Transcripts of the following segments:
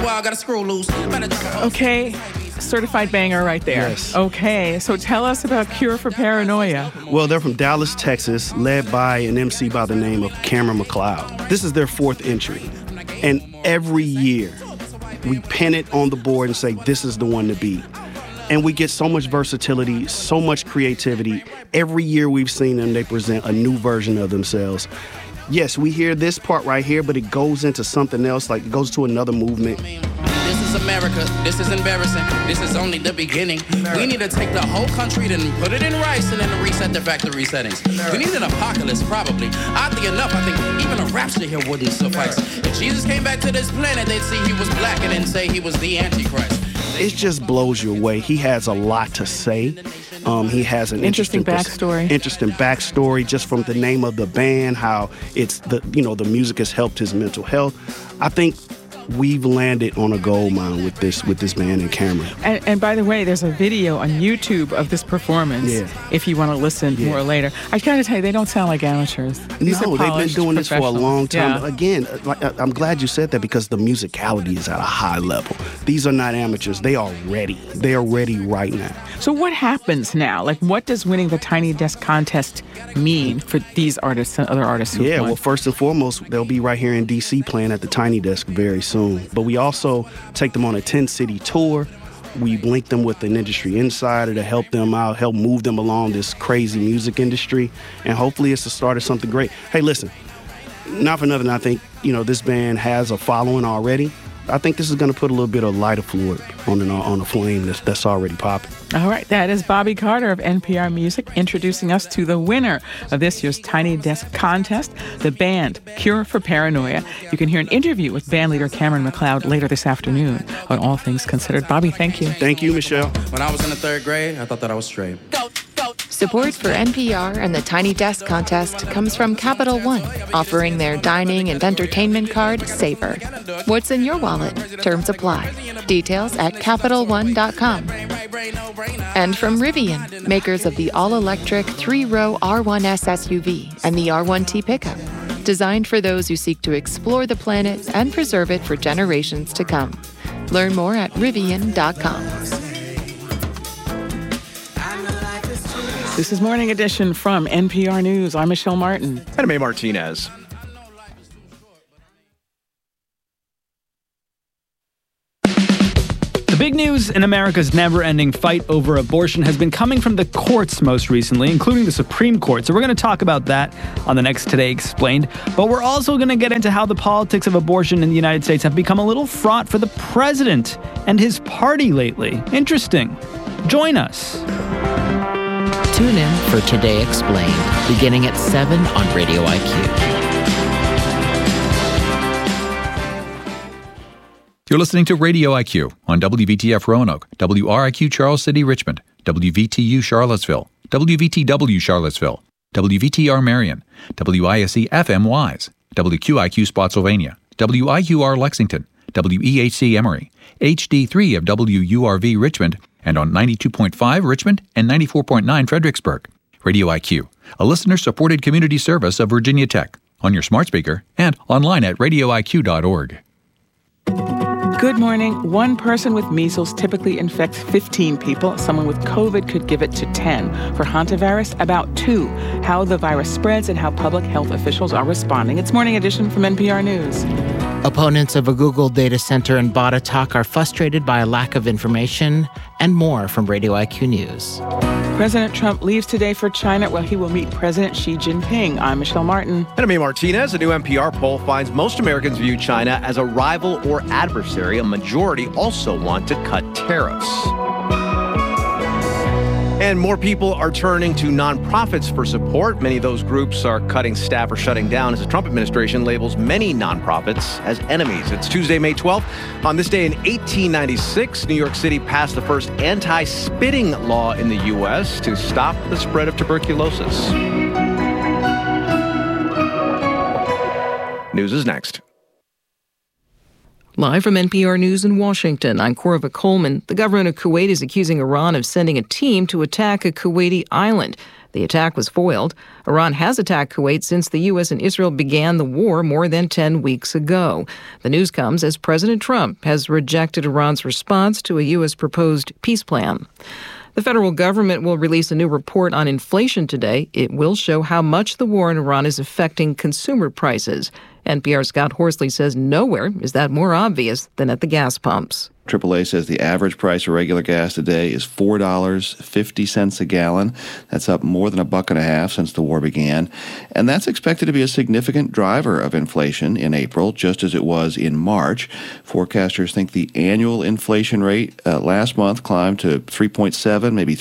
while, got a screw loose. Okay, certified banger right there. Yes. Okay, so tell us about Cure for Paranoia. Well, they're from Dallas, Texas, led by an MC by the name of Cameron McLeod. This is their fourth entry. And every year, we pin it on the board and say, this is the one to beat. And we get so much versatility, so much creativity. Every year we've seen them, they present a new version of themselves. Yes, we hear this part right here, but it goes into something else, like it goes to another movement. This is America. This is embarrassing. This is only the beginning. We need to take the whole country, then put it in rice, and then reset the factory settings. We need an apocalypse, probably. Oddly enough, I think even a rapture here wouldn't suffice. If Jesus came back to this planet, they'd see he was black and then say he was the Antichrist. It just blows you away. He has a lot to say. He has an interesting backstory. Interesting backstory, just from the name of the band, how it's the music has helped his mental health. I think we've landed on a gold mine with this band and Cameron. And by the way, there's a video on YouTube of this performance. Yeah. If you want to listen more later. I gotta tell you, they don't sound like amateurs. These No, are they've been doing this for a long time. Yeah. Again, I'm glad you said that, because the musicality is at a high level. These are not amateurs. They are ready. They are ready right now. So what happens now? Like, what does winning the Tiny Desk contest mean for these artists and other artists who won? Well, first and foremost, they'll be right here in D.C. playing at the Tiny Desk very soon. But we also take them on a 10-city tour. We link them with an industry insider to help them out, help move them along this crazy music industry. And hopefully it's the start of something great. Hey, listen, not for nothing, I think, this band has a following already. I think this is going to put a little bit of lighter fluid on a flame that's already popping. All right, that is Bobby Carter of NPR Music introducing us to the winner of this year's Tiny Desk contest, the band Cure for Paranoia. You can hear an interview with bandleader Cameron McLeod later this afternoon on All Things Considered. Bobby, thank you. Thank you, Michelle. When I was in the third grade, I thought that I was straight. Support for NPR and the Tiny Desk contest comes from Capital One, offering their dining and entertainment card, Savor. What's in your wallet? Terms apply. Details at CapitalOne.com. And from Rivian, makers of the all-electric 3-row R1S SUV and the R1T pickup, designed for those who seek to explore the planet and preserve it for generations to come. Learn more at Rivian.com. This is Morning Edition from NPR News. I'm Michelle Martin. And I'm A. Martinez. The big news in America's never-ending fight over abortion has been coming from the courts most recently, including the Supreme Court. So we're going to talk about that on the next Today Explained. But we're also going to get into how the politics of abortion in the United States have become a little fraught for the president and his party lately. Interesting. Join us. Tune in for Today Explained, beginning at 7 on Radio IQ. You're listening to Radio IQ on WVTF Roanoke, WRIQ Charles City Richmond, WVTU Charlottesville, WVTW Charlottesville, WVTR Marion, WISC FM Wise, WQIQ Spotsylvania, WIUR Lexington, WEHC Emory, HD3 of WURV Richmond, and on 92.5 Richmond and 94.9 Fredericksburg. Radio IQ, a listener-supported community service of Virginia Tech, on your smart speaker and online at radioiq.org. Good morning. One person with measles typically infects 15 people. Someone with COVID could give it to 10. For hantavirus, about 2. How the virus spreads and how public health officials are responding. It's Morning Edition from NPR News. Opponents of a Google data center in Botetourt are frustrated by a lack of information, and more from Radio IQ News. President Trump leaves today for China, where he will meet President Xi Jinping. I'm Michelle Martin. And I'm A. Martinez. A new NPR poll finds most Americans view China as a rival or adversary. A majority also want to cut tariffs. And more people are turning to nonprofits for support. Many of those groups are cutting staff or shutting down as the Trump administration labels many nonprofits as enemies. It's Tuesday, May 12th. On this day in 1896, New York City passed the first anti-spitting law in the U.S. to stop the spread of tuberculosis. News is next. Live from NPR News in Washington, I'm Corva Coleman. The government of Kuwait is accusing Iran of sending a team to attack a Kuwaiti island. The attack was foiled. Iran has attacked Kuwait since the U.S. and Israel began the war more than 10 weeks ago. The news comes as President Trump has rejected Iran's response to a U.S. proposed peace plan. The federal government will release a new report on inflation today. It will show how much the war in Iran is affecting consumer prices. NPR's Scott Horsley says nowhere is that more obvious than at the gas pumps. AAA says the average price of regular gas today is $4.50 a gallon. That's up more than $1.50 since the war began. And that's expected to be a significant driver of inflation in April, just as it was in March. Forecasters think the annual inflation rate last month climbed to 3.7, maybe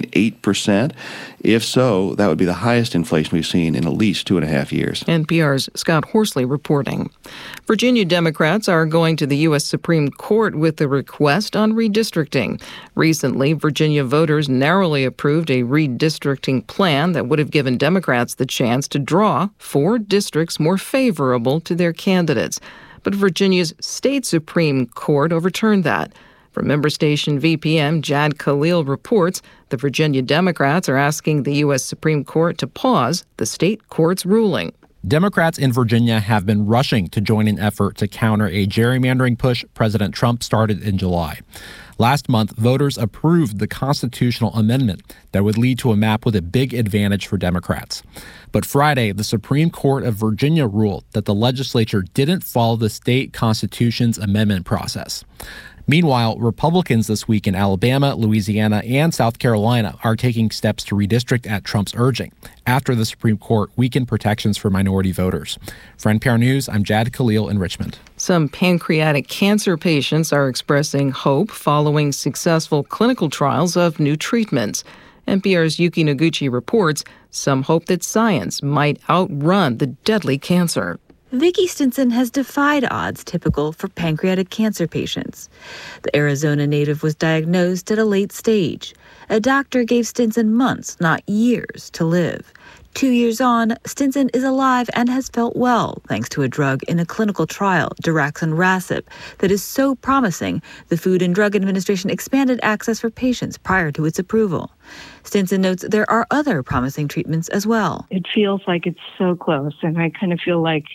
3.8%. If so, that would be the highest inflation we've seen in at least 2.5 years. NPR's Scott Horsley reporting. Virginia Democrats are going to the U.S. Supreme Court with a request on redistricting. Recently, Virginia voters narrowly approved a redistricting plan that would have given Democrats the chance to draw 4 districts more favorable to their candidates. But Virginia's state Supreme Court overturned that. From member station VPM, Jad Khalil reports the Virginia Democrats are asking the U.S. Supreme Court to pause the state court's ruling. Democrats in Virginia have been rushing to join an effort to counter a gerrymandering push President Trump started in July. Last month, voters approved the constitutional amendment that would lead to a map with a big advantage for Democrats. But Friday, the Supreme Court of Virginia ruled that the legislature didn't follow the state constitution's amendment process. Meanwhile, Republicans this week in Alabama, Louisiana, and South Carolina are taking steps to redistrict at Trump's urging after the Supreme Court weakened protections for minority voters. For NPR News, I'm Jad Khalil in Richmond. Some pancreatic cancer patients are expressing hope following successful clinical trials of new treatments. NPR's Yuki Noguchi reports some hope that science might outrun the deadly cancer. Vicki Stinson has defied odds typical for pancreatic cancer patients. The Arizona native was diagnosed at a late stage. A doctor gave Stinson months, not years, to live. 2 years on, Stinson is alive and has felt well, thanks to a drug in a clinical trial, daraxonrasib, that is so promising, the Food and Drug Administration expanded access for patients prior to its approval. Stinson notes there are other promising treatments as well. It feels like it's so close, and I kind of feel like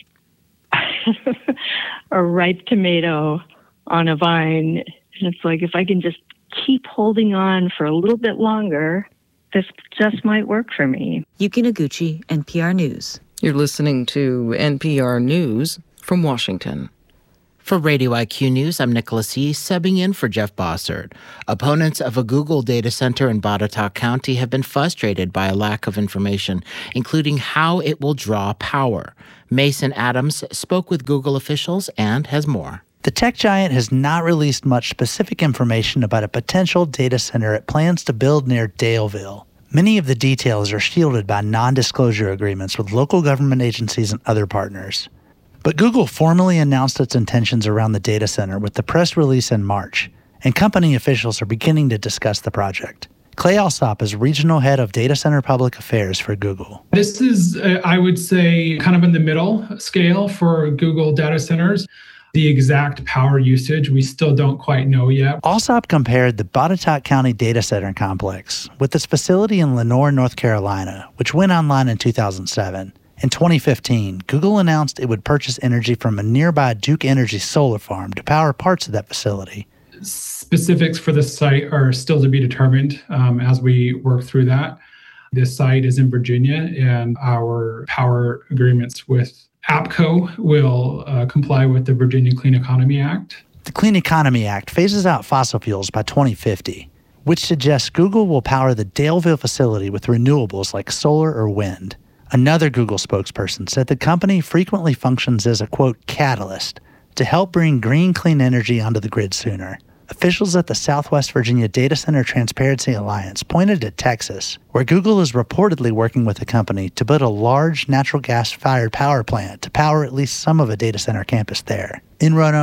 a ripe tomato on a vine. And it's like, if I can just keep holding on for a little bit longer, this just might work for me. Yuki Noguchi, NPR News. You're listening to NPR News from Washington. For Radio IQ News, I'm Nicholas Yee, subbing in for Jeff Bossert. Opponents of a Google data center in Botetourt County have been frustrated by a lack of information, including how it will draw power. Mason Adams spoke with Google officials and has more. The tech giant has not released much specific information about a potential data center it plans to build near Daleville. Many of the details are shielded by non-disclosure agreements with local government agencies and other partners. But Google formally announced its intentions around the data center with the press release in March, and company officials are beginning to discuss the project. Clay Alsop is Regional Head of Data Center Public Affairs for Google. This is, I would say, kind of in the middle scale for Google data centers. The exact power usage, we still don't quite know yet. Alsop compared the Botetourt County Data Center Complex with its facility in Lenoir, North Carolina, which went online in 2007. In 2015, Google announced it would purchase energy from a nearby Duke Energy solar farm to power parts of that facility. Specifics for the site are still to be determined as we work through that. This site is in Virginia, and our power agreements with APCO will comply with the Virginia Clean Economy Act. The Clean Economy Act phases out fossil fuels by 2050, which suggests Google will power the Daleville facility with renewables like solar or wind. Another Google spokesperson said the company frequently functions as a, quote, catalyst to help bring green, clean energy onto the grid sooner. Officials at the Southwest Virginia Data Center Transparency Alliance pointed to Texas, where Google is reportedly working with the company to build a large natural gas-fired power plant to power at least some of a data center campus there. In Roanoke,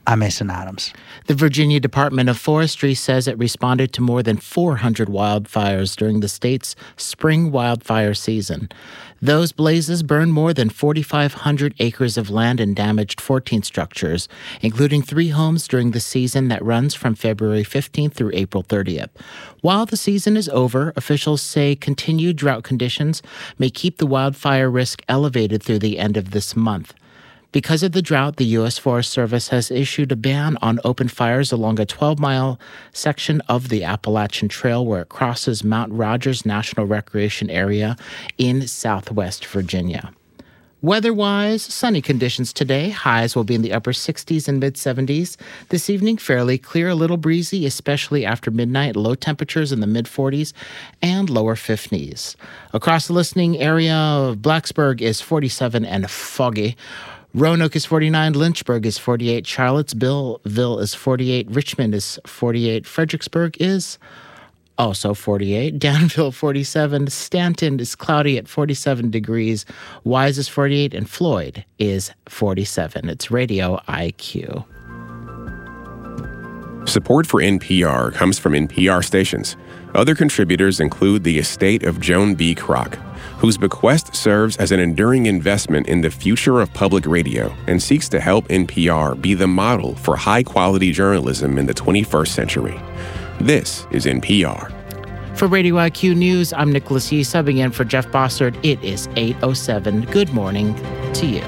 I'm Mason Adams. The Virginia Department of Forestry says it responded to more than 400 wildfires during the state's spring wildfire season. Those blazes burned more than 4,500 acres of land and damaged 14 structures, including 3 homes during the season that runs from February 15th through April 30th. While the season is over, officials say continued drought conditions may keep the wildfire risk elevated through the end of this month. Because of the drought, the U.S. Forest Service has issued a ban on open fires along a 12-mile section of the Appalachian Trail where it crosses Mount Rogers National Recreation Area in southwest Virginia. Weather-wise, sunny conditions today. Highs will be in the upper 60s and mid-70s. This evening, fairly clear, a little breezy, especially after midnight. Low temperatures in the mid-40s and lower 50s. Across the listening area of Blacksburg is 47 and foggy. Roanoke is 49, Lynchburg is 48, Charlottesville is 48, Richmond is 48, Fredericksburg is also 48, Danville 47, Stanton is cloudy at 47 degrees, Wise is 48, and Floyd is 47. It's Radio IQ. Support for NPR comes from NPR stations. Other contributors include the estate of Joan B. Kroc, whose bequest serves as an enduring investment in the future of public radio and seeks to help NPR be the model for high-quality journalism in the 21st century. This is NPR. For Radio IQ News, I'm Nicholas Yee, subbing in for Jeff Bossert. It is 8:07. Good morning to you.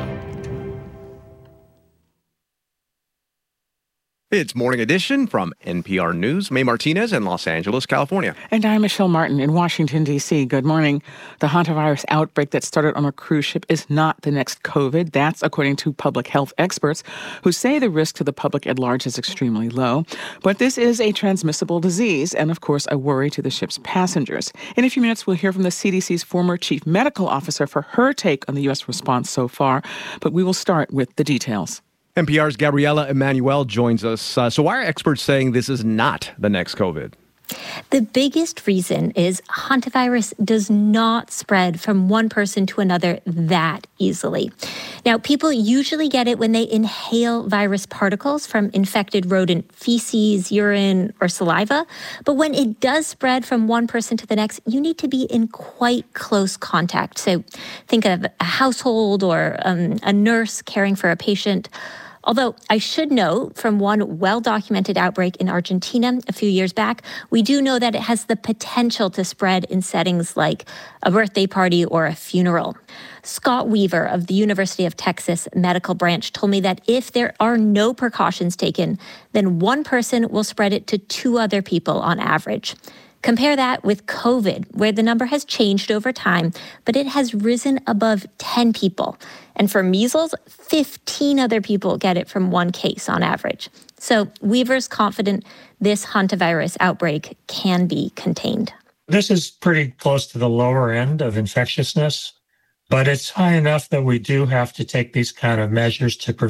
It's Morning Edition from NPR News. Mae Martinez in Los Angeles, California. And I'm Michelle Martin in Washington, D.C. Good morning. The hantavirus outbreak that started on a cruise ship is not the next COVID. That's according to public health experts who say the risk to the public at large is extremely low. But this is a transmissible disease and, of course, a worry to the ship's passengers. In a few minutes, we'll hear from the CDC's former chief medical officer for her take on the U.S. response so far. But we will start with the details. NPR's Gabriela Emanuel joins us. So why are experts saying this is not the next COVID? The biggest reason is hantavirus does not spread from one person to another that easily. Now, people usually get it when they inhale virus particles from infected rodent feces, urine, or saliva. But when it does spread from one person to the next, you need to be in quite close contact. So think of a household or a nurse caring for a patient. Although I should note from one well-documented outbreak in Argentina a few years back, we do know that it has the potential to spread in settings like a birthday party or a funeral. Scott Weaver of the University of Texas Medical Branch told me that if there are no precautions taken, then one person will spread it to 2 other people on average. Compare that with COVID, where the number has changed over time, but it has risen above 10 people. And for measles, 15 other people get it from one case on average. So Weaver's confident this hantavirus outbreak can be contained. This is pretty close to the lower end of infectiousness, but it's high enough that we do have to take these kind of measures to prevent